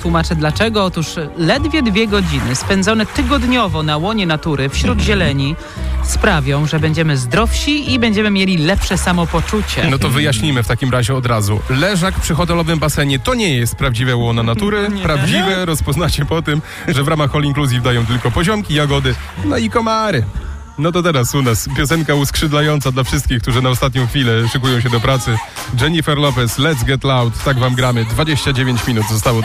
wytłumaczę dlaczego. Otóż ledwie 2 godziny spędzone tygodniowo na łonie natury wśród zieleni sprawią, że będziemy zdrowsi i będziemy mieli lepsze samopoczucie. No to wyjaśnijmy w takim razie od razu. Leżak przy hotelowym basenie to nie jest prawdziwe łono natury. Prawdziwe rozpoznacie po tym, że w ramach All Inclusive dają tylko poziomki, jagody, no i komary. No to teraz u nas piosenka uskrzydlająca dla wszystkich, którzy na ostatnią chwilę szykują się do pracy. Jennifer Lopez, Let's Get Loud. Tak wam gramy. 29 minut zostało.